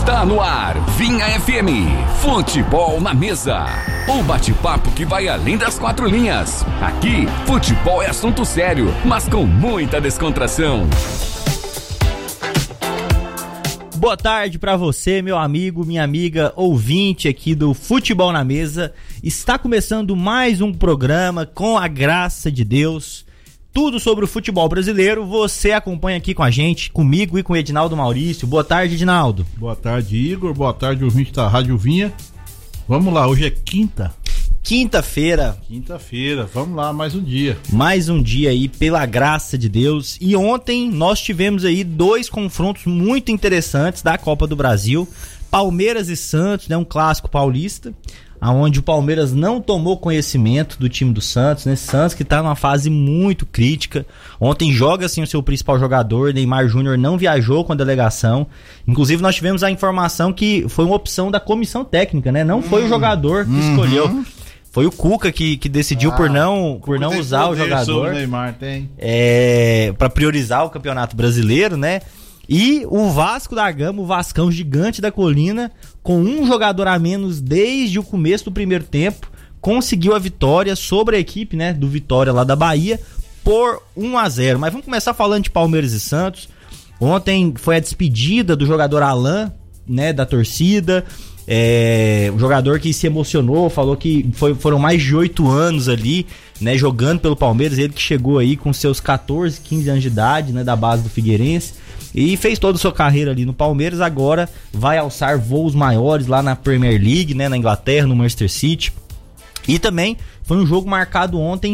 Está no ar, Vinha FM, Futebol na Mesa. O bate-papo que vai além das quatro linhas. Aqui, futebol é assunto sério, mas com muita descontração. Boa tarde para você, meu amigo, minha amiga, ouvinte aqui do Futebol na Mesa. Está começando mais um programa com a graça de Deus. Tudo sobre o futebol brasileiro, você acompanha aqui com a gente, comigo e com o Edinaldo Maurício. Boa tarde, Edinaldo. Boa tarde, Igor. Boa tarde, ouvinte da Rádio Vinha. Vamos lá, hoje é Quinta-feira, vamos lá, mais um dia. Mais um dia aí, pela graça de Deus. E ontem nós tivemos aí dois confrontos muito interessantes da Copa do Brasil. Palmeiras e Santos, né, um clássico paulista, onde o Palmeiras não tomou conhecimento do time do Santos, né? Santos que tá numa fase muito crítica. Ontem joga assim o seu principal jogador, Neymar Júnior, não viajou com a delegação. Inclusive nós tivemos a informação que foi uma opção da comissão técnica, né? Não foi o jogador que escolheu. Foi o Cuca que decidiu por não usar o jogador. O Neymar tem. Para priorizar o Campeonato Brasileiro, né? E o Vasco da Gama, o Vascão gigante da colina, com um jogador a menos desde o começo do primeiro tempo, conseguiu a vitória sobre a equipe, né, do Vitória lá da Bahia por 1-0. Mas vamos começar falando de Palmeiras e Santos. Ontem foi a despedida do jogador Alan, né, da torcida. Um jogador que se emocionou, falou que foram mais de 8 anos ali, né, jogando pelo Palmeiras. Ele que chegou aí com seus 14, 15 anos de idade, né, da base do Figueirense. E fez toda a sua carreira ali no Palmeiras, agora vai alçar voos maiores lá na Premier League, né, na Inglaterra, no Manchester City. E também foi um jogo marcado ontem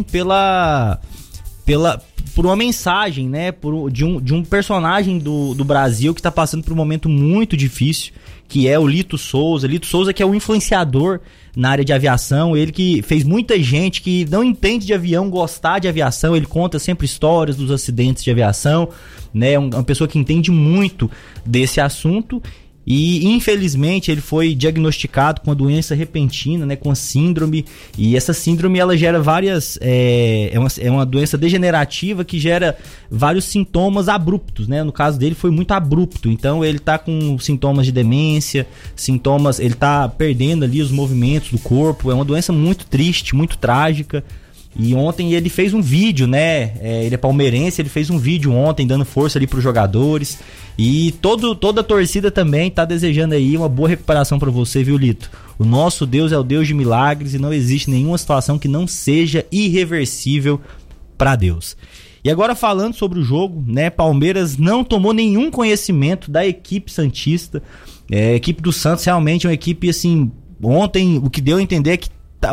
por uma mensagem, né, de um personagem do Brasil que está passando por um momento muito difícil, que é o Lito Souza. Lito Souza, que é um influenciador na área de aviação, ele que fez muita gente que não entende de avião gostar de aviação. Ele conta sempre histórias dos acidentes de aviação, né, uma pessoa que entende muito desse assunto. E infelizmente ele foi diagnosticado com uma doença repentina, né, com a síndrome, e essa síndrome ela gera várias, é uma doença degenerativa que gera vários sintomas abruptos, né, no caso dele foi muito abrupto, então ele tá com sintomas de demência, ele tá perdendo ali os movimentos do corpo, é uma doença muito triste, muito trágica. E ontem ele fez um vídeo, né? Ele é palmeirense, ele fez um vídeo ontem dando força ali pros jogadores. E toda a torcida também tá desejando aí uma boa recuperação pra você, viu, Lito? O nosso Deus é o Deus de milagres e não existe nenhuma situação que não seja irreversível pra Deus. E agora falando sobre o jogo, né? Palmeiras não tomou nenhum conhecimento da equipe santista. A equipe do Santos realmente é uma equipe, assim, ontem o que deu a entender é que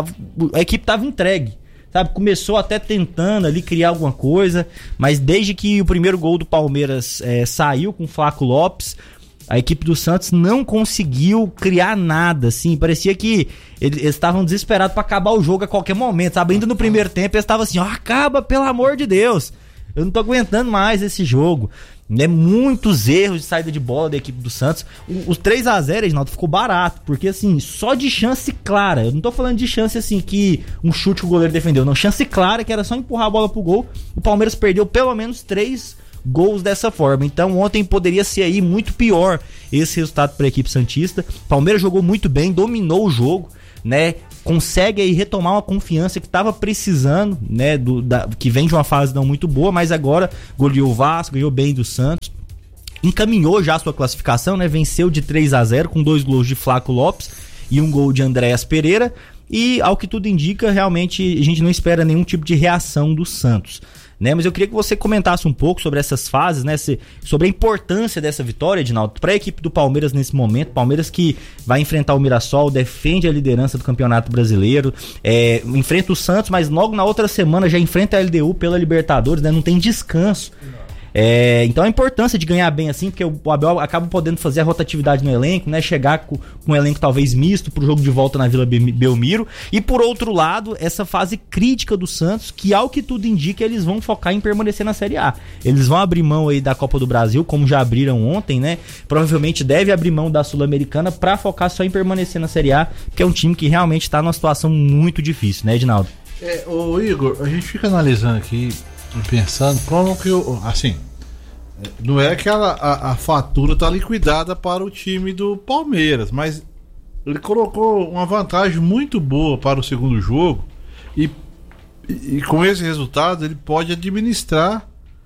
a equipe tava entregue. Sabe, começou até tentando ali criar alguma coisa, mas desde que o primeiro gol do Palmeiras saiu com o Flaco Lopes, a equipe do Santos não conseguiu criar nada, assim, parecia que eles estavam desesperados para acabar o jogo a qualquer momento, sabe, ainda no primeiro tempo eles estavam assim, acaba, pelo amor de Deus, eu não tô aguentando mais esse jogo. Né, muitos erros de saída de bola da equipe do Santos. Os 3-0, Reginaldo, ficou barato, porque assim, só de chance clara, eu não tô falando de chance assim que um chute que o goleiro defendeu, não, chance clara que era só empurrar a bola pro gol, o Palmeiras perdeu pelo menos 3 gols dessa forma. Então ontem poderia ser aí muito pior esse resultado para a equipe santista. O Palmeiras jogou muito bem, dominou o jogo, né? Consegue aí retomar uma confiança que estava precisando, né, que vem de uma fase não muito boa, mas agora goleou o Vasco, ganhou bem do Santos, encaminhou já a sua classificação, né, venceu de 3-0 com 2 gols de Flaco Lopes e um gol de Andréas Pereira, e ao que tudo indica, realmente a gente não espera nenhum tipo de reação do Santos. Né, mas eu queria que você comentasse um pouco sobre essas fases, né, sobre a importância dessa vitória, Edinaldo, para a equipe do Palmeiras nesse momento. Palmeiras que vai enfrentar o Mirassol, defende a liderança do Campeonato Brasileiro, enfrenta o Santos, mas logo na outra semana já enfrenta a LDU pela Libertadores, né, não tem descanso. Então a importância de ganhar bem assim, porque o Abel acaba podendo fazer a rotatividade no elenco, né? Chegar com um elenco talvez misto pro jogo de volta na Vila Belmiro. E por outro lado, essa fase crítica do Santos, que ao que tudo indica, eles vão focar em permanecer na Série A. Eles vão abrir mão aí da Copa do Brasil, como já abriram ontem, né? Provavelmente deve abrir mão da Sul-Americana pra focar só em permanecer na Série A, porque é um time que realmente tá numa situação muito difícil, né, Edinaldo? Ô Igor, a gente fica analisando aqui, pensando como que assim, Não é que a fatura tá liquidada para o time do Palmeiras, mas ele colocou uma vantagem muito boa para o segundo jogo e com esse resultado ele pode administrar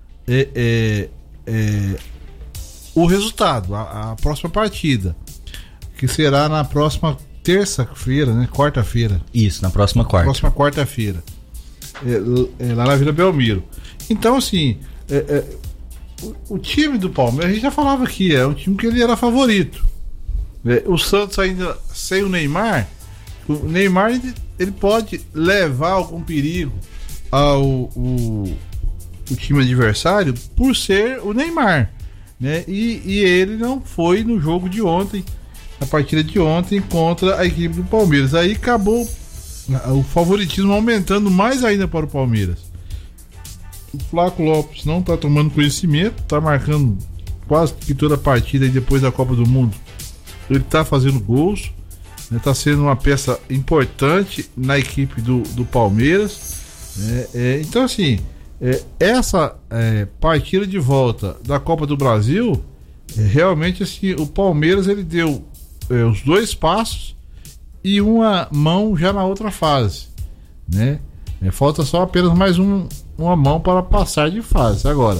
o resultado, a próxima partida, que será na próxima terça-feira, né? Quarta-feira. Isso, na próxima quarta. Próxima quarta-feira. Lá na Vila Belmiro. Então, assim, o time do Palmeiras, a gente já falava aqui, é um time que ele era favorito. O Santos ainda sem o Neymar ele pode levar algum perigo ao time adversário por ser o Neymar, né? E ele não foi no jogo de ontem, na partida de ontem contra a equipe do Palmeiras. Aí acabou o favoritismo aumentando mais ainda para o Palmeiras. O Flaco Lopes não está tomando conhecimento, está marcando quase que toda a partida e depois da Copa do Mundo ele está fazendo gols, está sendo uma peça importante na equipe do Palmeiras. Então, assim, essa partida de volta da Copa do Brasil, realmente, assim, o Palmeiras ele deu os 2 passos e uma mão já na outra fase, né? Falta só apenas mais uma mão para passar de fase. Agora,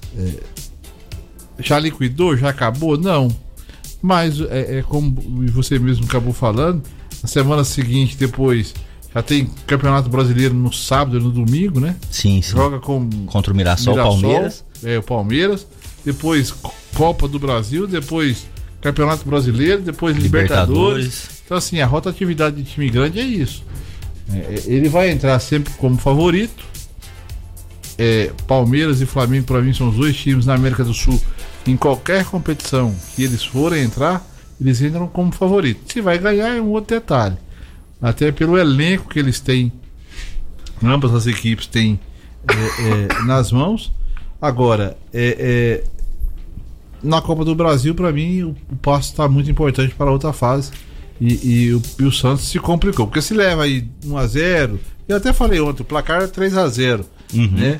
já liquidou? Já acabou? Não. Mas como você mesmo acabou falando, na semana seguinte, depois, já tem Campeonato Brasileiro no sábado e no domingo, né? Sim. Joga contra o Mirassol, Palmeiras. O Palmeiras. Depois Copa do Brasil, depois Campeonato Brasileiro, depois Libertadores. Então, assim, a rotatividade de time grande é isso. Ele vai entrar sempre como favorito. Palmeiras e Flamengo, para mim, são os 2 times na América do Sul. Em qualquer competição que eles forem entrar, eles entram como favorito. Se vai ganhar é um outro detalhe. Até pelo elenco que eles têm, ambas as equipes têm nas mãos. Agora, na Copa do Brasil, para mim, o passo está muito importante para a outra fase. E o Santos se complicou. Porque se leva aí 1-0, eu até falei ontem, o placar é 3-0, né?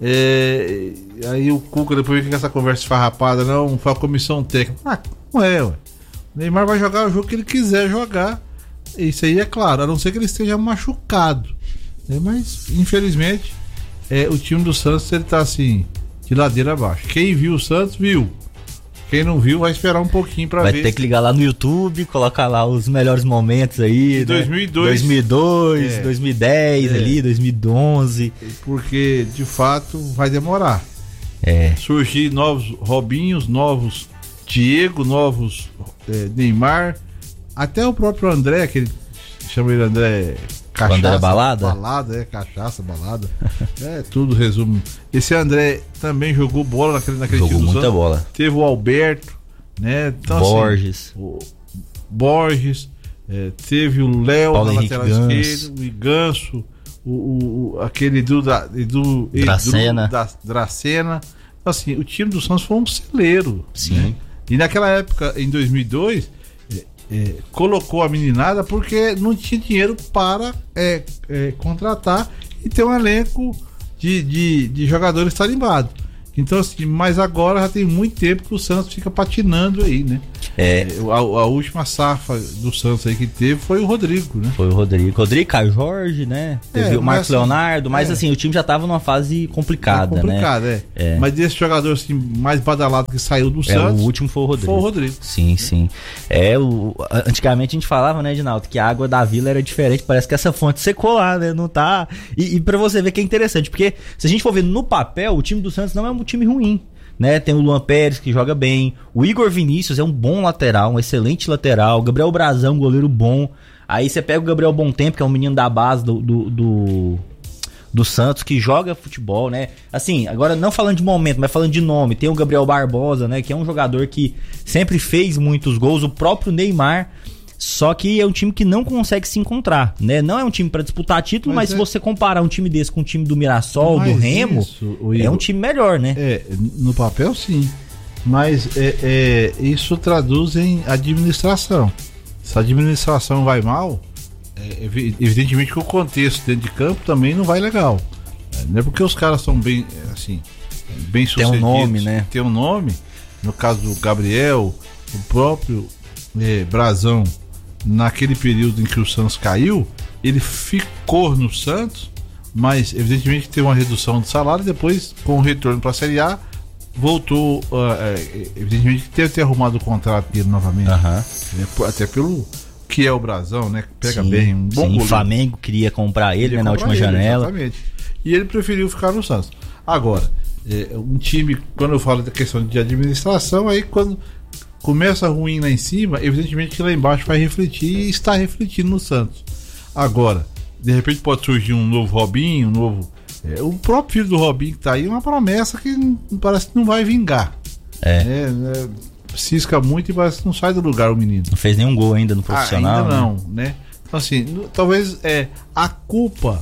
Aí o Cuca depois fica com essa conversa esfarrapada, não, foi a comissão técnica. Não é, ué. O Neymar vai jogar o jogo que ele quiser jogar. Isso aí é claro, a não ser que ele esteja machucado, né? Mas infelizmente o time do Santos ele tá assim, de ladeira abaixo. Quem viu o Santos, viu. Quem não viu vai esperar um pouquinho pra ver. Vai ter que ligar lá no YouTube, colocar lá os melhores momentos aí, de 2002, 2010 ali, 2011. Porque de fato vai demorar. Surgir novos Robinhos, novos Diego, novos Neymar, até o próprio André, que ele chama ele André Cachaça, André Balada, cachaça, balada. Tudo resumo. Esse André também jogou bola naquele jogou time do muita bola. Teve o Alberto, né? Então, Borges. Assim, o Borges, teve o Léo Paulo na Henrique lateral esquerda, o Iganço, aquele do Dracena. Então, assim, o time do Santos foi um celeiro. Sim. Né? E naquela época, em 2002, colocou a meninada porque não tinha dinheiro para contratar e ter um elenco de jogadores tarimbados. Então, assim, mas agora já tem muito tempo que o Santos fica patinando aí, né? A última safra do Santos aí que teve foi o Rodrigo, né? Foi o Rodrigo, Caio Jorge, né? Teve o Marcos Leonardo, mas assim, o time já tava numa fase complicada, né? Mas desse jogador assim, mais badalado que saiu do Santos, o último foi o Rodrigo. Sim. Antigamente a gente falava, né, Edinaldo, que a água da Vila era diferente, parece que essa fonte secou lá, né? Não tá... E pra você ver que é interessante, porque se a gente for ver no papel, o time do Santos não é um time ruim, né? Tem o Luan Pérez que joga bem, o Igor Vinícius é um bom lateral, um excelente lateral, o Gabriel Brazão, um goleiro bom. Aí você pega o Gabriel Bontempo, que é um menino da base do Santos, que joga futebol, né? Assim, agora não falando de momento, mas falando de nome, tem o Gabriel Barbosa, né? Que é um jogador que sempre fez muitos gols, o próprio Neymar. Só que é um time que não consegue se encontrar, né? Não é um time pra disputar título, mas se você comparar um time desse com o time do Mirassol, do Remo, é um time melhor, né? No papel sim, mas isso traduz em administração. Se a administração vai mal, evidentemente que o contexto dentro de campo também não vai legal. Não é porque os caras são bem, assim, bem sucedidos. Tem um nome, né? Tem um nome. No caso do Gabriel, o próprio Brazão, naquele período em que o Santos caiu, ele ficou no Santos, mas evidentemente teve uma redução de salário. Depois, com o retorno para a Série A, voltou, evidentemente teve que ter arrumado o contrato dele novamente, até pelo que é o Brazão, né? Pega bem, um bom goleiro. O Flamengo queria comprar ele, né, na última janela. Exatamente. E ele preferiu ficar no Santos. Agora, um time, quando eu falo da questão de administração, aí quando começa ruim lá em cima, evidentemente que lá embaixo vai refletir e está refletindo no Santos. Agora, de repente pode surgir um novo Robinho, o próprio filho do Robinho que tá aí é uma promessa que parece que não vai vingar. Cisca muito e parece que não sai do lugar o menino. Não fez nenhum gol ainda no profissional. Ainda não, né? Então, assim, talvez a culpa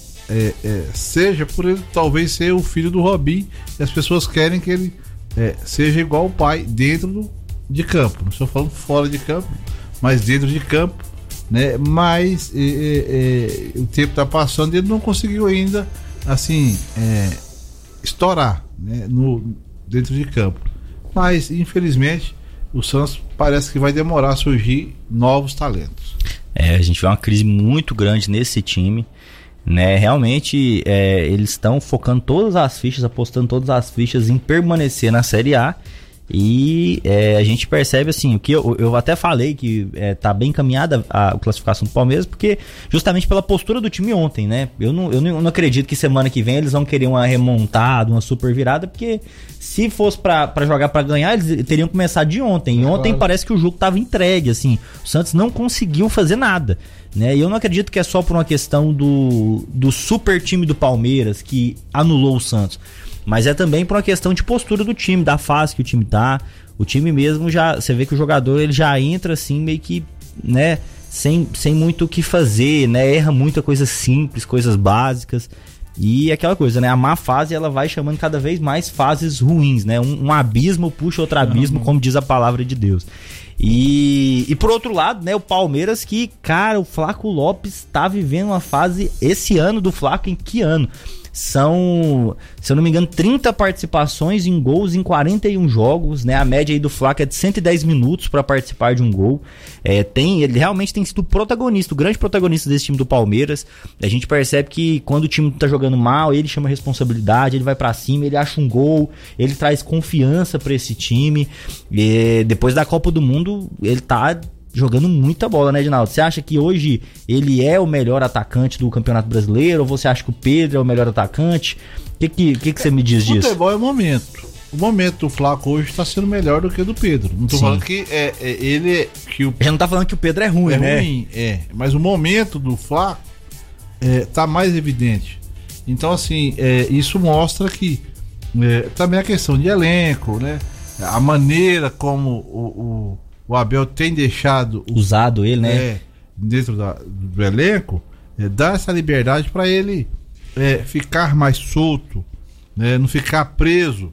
seja por ele talvez ser o filho do Robinho, e as pessoas querem que ele seja igual o pai dentro de campo. Não estou falando fora de campo, mas dentro de campo, né? Mas o tempo está passando e ele não conseguiu ainda, assim, estourar, né? Dentro de campo. Mas, infelizmente, o Santos parece que vai demorar a surgir novos talentos. A gente vê uma crise muito grande nesse time, né? Realmente, eles estão focando todas as fichas, apostando todas as fichas em permanecer na Série A. E a gente percebe, assim, o que eu até falei que tá bem encaminhada a classificação do Palmeiras, porque justamente pela postura do time ontem, né? Eu não acredito que semana que vem eles vão querer uma remontada, uma super virada, porque se fosse pra jogar pra ganhar, eles teriam começado de ontem. E ontem parece que o jogo tava entregue, assim. O Santos não conseguiu fazer nada, né? E eu não acredito que é só por uma questão do super time do Palmeiras que anulou o Santos, mas é também por uma questão de postura do time, da fase que o time tá. O time mesmo você vê que o jogador ele já entra assim meio que, né, sem muito o que fazer, né? Erra muita coisa simples, coisas básicas. E aquela coisa, né? A má fase ela vai chamando cada vez mais fases ruins, né? Um abismo puxa outro abismo, como diz a palavra de Deus. E por outro lado, né, o Palmeiras que, cara, o Flaco Lopes tá vivendo uma fase esse ano do Flaco. Em que ano? São, se eu não me engano, 30 participações em gols em 41 jogos, né? A média aí do Flaco é de 110 minutos para participar de um gol. Ele realmente tem sido o grande protagonista desse time do Palmeiras. A gente percebe que quando o time tá jogando mal, ele chama responsabilidade, ele vai para cima, ele acha um gol, ele traz confiança para esse time. E depois da Copa do Mundo, ele tá jogando muita bola, né, Edinaldo? Você acha que hoje ele é o melhor atacante do Campeonato Brasileiro? Ou você acha que o Pedro é o melhor atacante? O que você me diz disso? Futebol é momento. O momento do Flaco hoje está sendo melhor do que o do Pedro. Não tô falando que ele... Já não tá falando que o Pedro é ruim, né? É ruim, mas o momento do Flaco tá mais evidente. Então, assim, isso mostra que também a questão de elenco, né? A maneira como o Abel tem deixado usado ele, né? Dentro do elenco, dá essa liberdade para ele ficar mais solto, né? Não ficar preso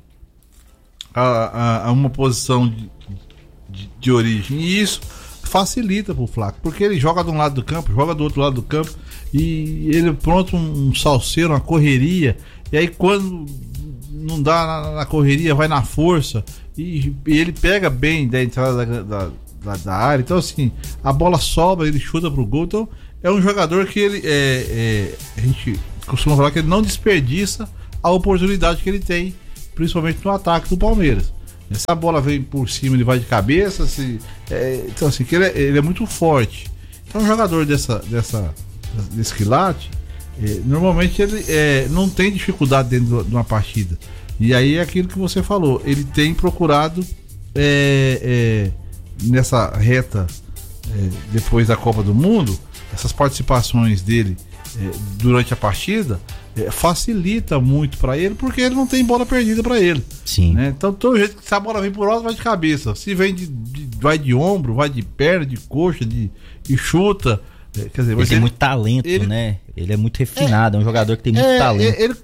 a uma posição de origem. E isso facilita pro Flaco, porque ele joga de um lado do campo, joga do outro lado do campo, e ele pronto um salseiro, uma correria, e aí quando não dá na correria, vai na força, e ele pega bem da entrada da área. Então, assim, a bola sobra, ele chuta pro gol. Então, é um jogador que ele a gente costuma falar que ele não desperdiça a oportunidade que ele tem, principalmente no ataque do Palmeiras. Se a bola vem por cima, ele vai de cabeça. Então, assim, que ele é muito forte. Então, um jogador desse quilate, normalmente ele não tem dificuldade dentro de uma partida. E aí é aquilo que você falou, ele tem procurado nessa reta depois da Copa do Mundo, essas participações dele durante a partida facilita muito para ele, porque ele não tem bola perdida para ele. Sim. Né? Então, todo jeito que se a bola vem por alto, vai de cabeça. Se vem vai de ombro, vai de perna, de coxa, e chuta. Quer dizer, ele tem muito talento, né? Ele é muito refinado, é um jogador que tem muito talento.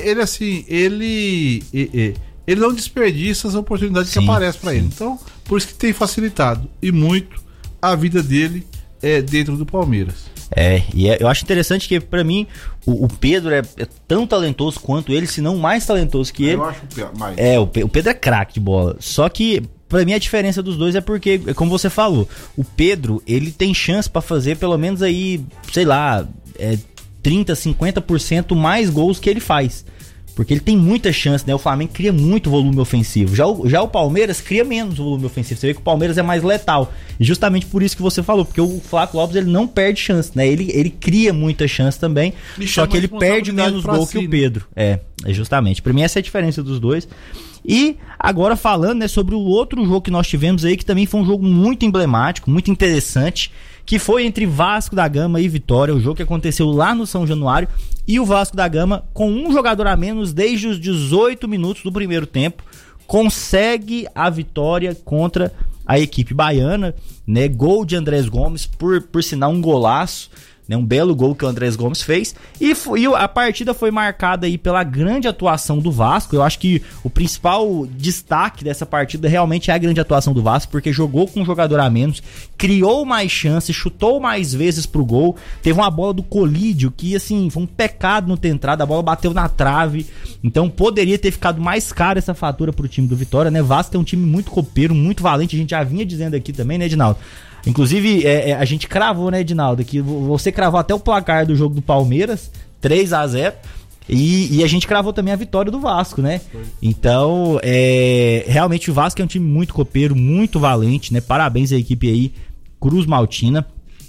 Ele não desperdiça as oportunidades que aparecem para ele. Então, por isso que tem facilitado e muito a vida dele dentro do Palmeiras. Eu acho interessante que, pra mim, o Pedro é tão talentoso quanto ele, se não mais talentoso que ele. Eu acho mais. O Pedro é craque de bola. Só que, pra mim, a diferença dos dois é porque, como você falou, o Pedro, ele tem chance pra fazer pelo menos aí, sei lá, 30, 50% mais gols que ele faz. Porque ele tem muita chance, né? O Flamengo cria muito volume ofensivo. Já o Palmeiras cria menos volume ofensivo. Você vê que o Palmeiras é mais letal. E justamente por isso que você falou. Porque o Flávio Lopes, ele não perde chance, né? Ele cria muita chance também. Só que ele perde menos gol que o Pedro. Justamente. Pra mim, essa é a diferença dos dois. E agora falando, né, sobre o outro jogo que nós tivemos aí, que também foi um jogo muito emblemático, muito interessante, que foi entre Vasco da Gama e Vitória, o jogo que aconteceu lá no São Januário, e o Vasco da Gama, com um jogador a menos desde os 18 minutos do primeiro tempo, consegue a vitória contra a equipe baiana, né? Gol de Andrés Gomes, por sinal um golaço, né? Um belo gol que o Andrés Gomes fez, e a partida foi marcada aí pela grande atuação do Vasco. Eu acho que o principal destaque dessa partida realmente é a grande atuação do Vasco, porque jogou com um jogador a menos, criou mais chances, chutou mais vezes pro gol, teve uma bola do Colídio que, assim, foi um pecado não ter entrado, a bola bateu na trave, então poderia ter ficado mais cara essa fatura pro time do Vitória, né? Vasco é um time muito copeiro, muito valente, a gente já vinha dizendo aqui também, né, Edinaldo? Inclusive, a gente cravou, né, Edinaldo, que você cravou até o placar do jogo do Palmeiras, 3-0, e a gente cravou também a vitória do Vasco, né? Então, realmente o Vasco é um time muito copeiro, muito valente, né? Parabéns à equipe aí, Cruz Maltina.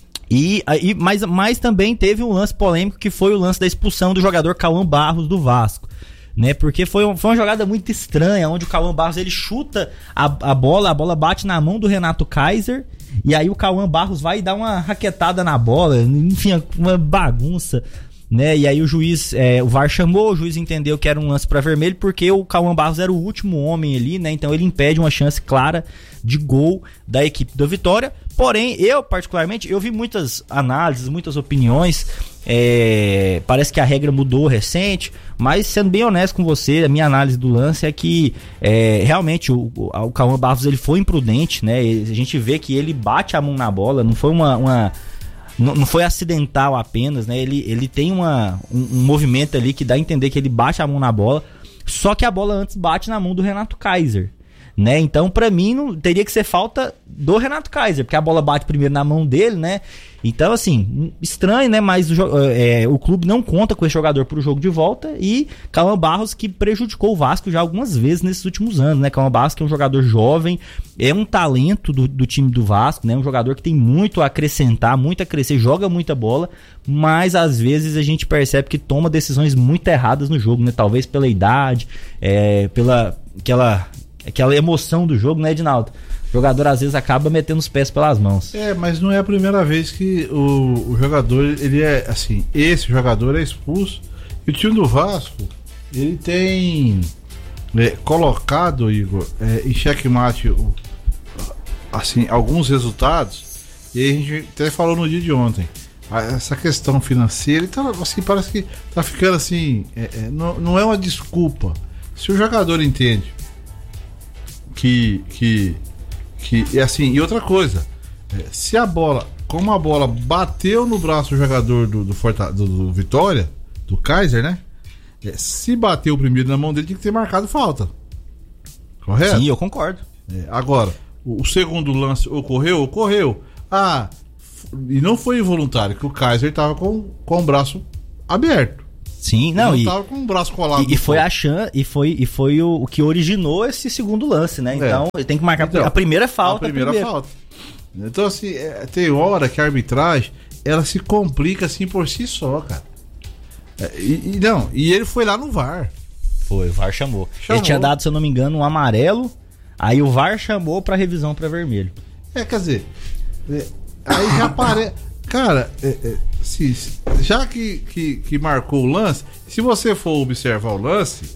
Mas também teve um lance polêmico, que foi o lance da expulsão do jogador Cauã Barros do Vasco, né? Porque foi uma jogada muito estranha, onde o Cauã Barros, ele chuta a bola bate na mão do Renato Kaiser, e aí o Cauã Barros vai dar uma raquetada na bola, enfim, uma bagunça, né? E aí o juiz, o VAR chamou, o juiz entendeu que era um lance para vermelho, porque o Cauã Barros era o último homem ali, né? Então ele impede uma chance clara de gol da equipe do Vitória. Porém, eu particularmente, eu vi muitas análises, muitas opiniões, parece que a regra mudou recente, mas sendo bem honesto com você, a minha análise do lance é que realmente o Cauã Barros, ele foi imprudente, né? A gente vê que ele bate a mão na bola, não foi não foi acidental apenas, né? Ele tem um movimento ali que dá a entender que ele bate a mão na bola, só que a bola antes bate na mão do Renato Kaiser, né? Então, pra mim, não teria que ser falta do Renato Kaiser, porque a bola bate primeiro na mão dele, né? Então, assim, estranho, né? Mas o clube não conta com esse jogador pro jogo de volta, e Cauã Barros, que prejudicou o Vasco já algumas vezes nesses últimos anos, né? Cauã Barros, que é um jogador jovem, é um talento do time do Vasco, né? Um jogador que tem muito a acrescentar, muito a crescer, joga muita bola, mas às vezes a gente percebe que toma decisões muito erradas no jogo, né? Talvez pela idade, pela aquela emoção do jogo, né, Edinaldo? O jogador às vezes acaba metendo os pés pelas mãos. Mas não é a primeira vez que o jogador, ele é assim, esse jogador é expulso. E o time do Vasco, ele tem colocado, Igor, em xeque-mate assim, alguns resultados. E a gente até falou no dia de ontem, essa questão financeira, então, assim, parece que tá ficando assim, não é uma desculpa. Se o jogador entende que assim, e outra coisa, se como a bola bateu no braço do jogador do Vitória, do Kaiser, né? Se bateu primeiro na mão dele, tinha que ter marcado falta. Correto? Sim, eu concordo. Agora, o segundo lance ocorreu. E não foi involuntário, que o Kaiser tava com o braço aberto. Sim, não, tava com o braço colado. E foi e foi o que originou esse segundo lance, né? Então, ele tem que marcar a primeira falta. Falta. Então, assim, tem hora que a arbitragem, ela se complica assim por si só, cara. E ele foi lá no VAR. Foi, o VAR chamou. Ele tinha dado, se eu não me engano, um amarelo, aí o VAR chamou pra revisão pra vermelho. Quer dizer, aí já aparece. Cara, já que marcou o lance, se você for observar o lance,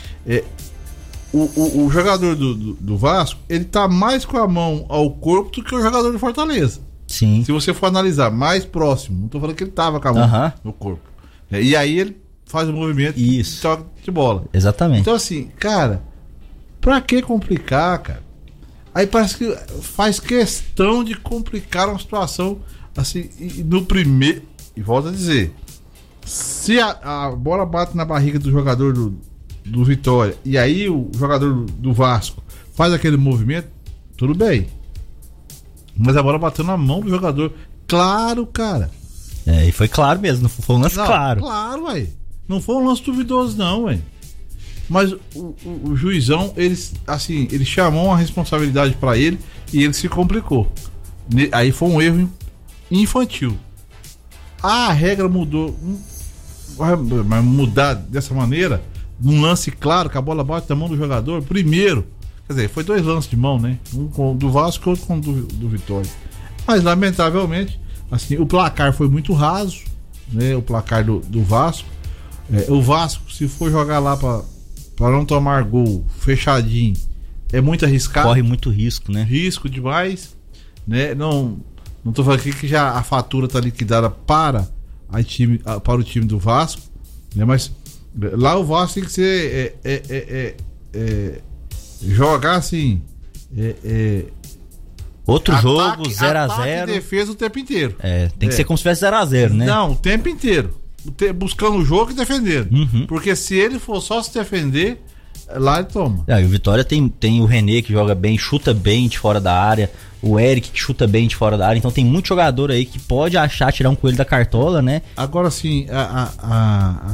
o jogador do Vasco, ele tá mais com a mão ao corpo do que o jogador do Fortaleza. Sim. Se você for analisar mais próximo, não tô falando que ele tava com a mão no corpo. E aí ele faz o movimento e toca de bola. Exatamente. Então, assim, cara, pra que complicar, cara? Aí parece que faz questão de complicar uma situação assim, no primeiro. E volto a dizer, se a bola bate na barriga do jogador do Vitória e aí o jogador do Vasco faz aquele movimento, tudo bem. Mas a bola bateu na mão do jogador. Claro, cara. E foi claro mesmo, não foi um lance claro. Claro, ué. Não foi um lance duvidoso, não, ué. Mas o juizão, ele chamou uma responsabilidade pra ele e ele se complicou. Aí foi um erro infantil. A regra mudou. Mas mudar dessa maneira, num lance claro, que a bola bate na mão do jogador, primeiro. Quer dizer, foi 2 lances de mão, né? Um com o do Vasco e outro com o do Vitória. Mas, lamentavelmente, assim, o placar foi muito raso, né? O placar do Vasco. O Vasco, se for jogar lá pra não tomar gol fechadinho, é muito arriscado. Corre muito risco, né? Risco demais, né? Não tô falando aqui que já a fatura tá liquidada para o time do Vasco, né? Mas lá o Vasco tem que ser jogar assim outro jogo 0x0 e defesa o tempo inteiro. Tem que ser como se fosse 0x0, né? Não, o tempo inteiro buscando o jogo e defendendo. Porque se ele for só se defender, lá ele toma. E o Vitória tem o René que joga bem, chuta bem de fora da área, o Eric que chuta bem de fora da área, então tem muito jogador aí que pode tirar um coelho da cartola, né? Agora sim, a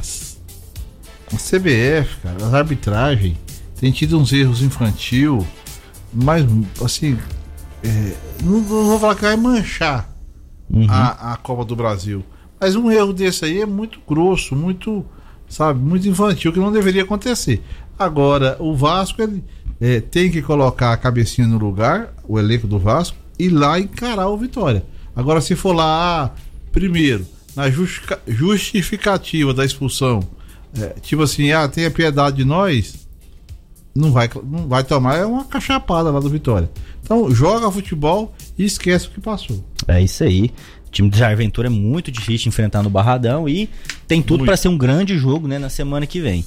CBF, cara, as arbitragens tem tido uns erros infantil, mas assim, não vou falar que vai manchar a Copa do Brasil, mas um erro desse aí é muito grosso, muito infantil, que não deveria acontecer. Agora, o Vasco ele tem que colocar a cabecinha no lugar, o elenco do Vasco, e lá encarar o Vitória. Agora, se for lá, primeiro, na justificativa da expulsão, tipo assim, tenha piedade de nós, não vai tomar uma cachapada lá do Vitória. Então joga futebol e esquece o que passou. É isso aí. O time de Jair Ventura é muito difícil de enfrentar no Barradão e tem tudo para ser um grande jogo, né, na semana que vem.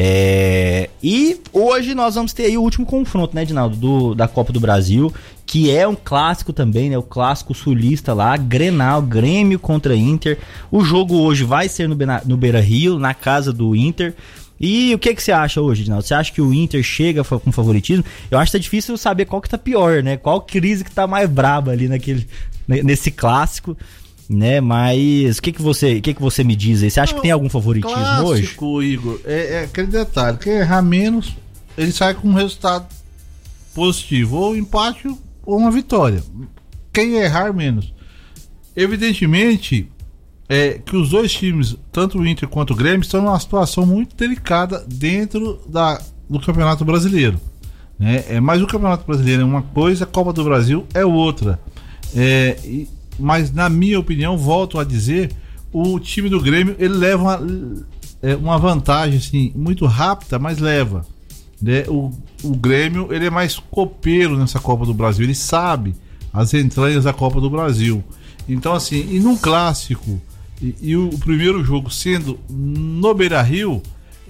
E hoje nós vamos ter aí o último confronto, né, Edinaldo, da Copa do Brasil, que é um clássico também, né, o clássico sulista lá, Grenal, Grêmio contra Inter. O jogo hoje vai ser no Beira-Rio, na casa do Inter. E o que você acha hoje, Edinaldo? Você acha que o Inter chega com favoritismo? Eu acho que tá difícil saber qual que tá pior, né? Qual crise que tá mais braba ali nesse clássico, né? Mas o que você me diz aí? Você acha que tem algum favoritismo clássico, hoje? Igor, é aquele detalhe, quem errar menos, ele sai com um resultado positivo, ou empate ou uma vitória. Quem errar menos. Evidentemente que os dois times, tanto o Inter quanto o Grêmio, estão numa situação muito delicada dentro do Campeonato Brasileiro, né? Mas o Campeonato Brasileiro é uma coisa, a Copa do Brasil é outra. Mas na minha opinião, volto a dizer, o time do Grêmio ele leva uma vantagem assim, muito rápida, mas leva, né? O Grêmio ele é mais copeiro nessa Copa do Brasil, ele sabe as entranhas da Copa do Brasil. Então assim, e num clássico e o primeiro jogo sendo no Beira-Rio,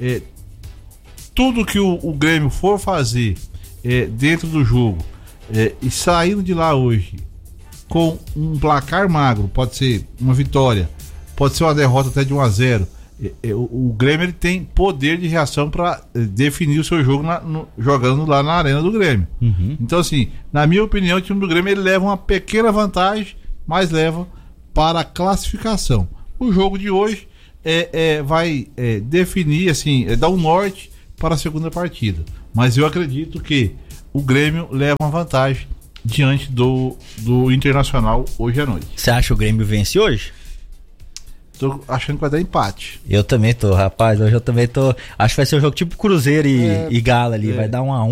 tudo que o Grêmio for fazer dentro do jogo e saindo de lá hoje com um placar magro, pode ser uma vitória, pode ser uma derrota até de 1-0, o Grêmio ele tem poder de reação para definir o seu jogo jogando lá na arena do Grêmio. Então assim, na minha opinião, o time do Grêmio ele leva uma pequena vantagem, mas leva para a classificação. O jogo de hoje vai definir, assim, dar um norte para a segunda partida. Mas eu acredito que o Grêmio leva uma vantagem diante do Internacional hoje à noite. Você acha que o Grêmio vence hoje? Tô achando que vai dar empate. Eu também tô, rapaz. Hoje eu também tô. Acho que vai ser um jogo tipo Cruzeiro e Galo ali. Vai dar 1-1.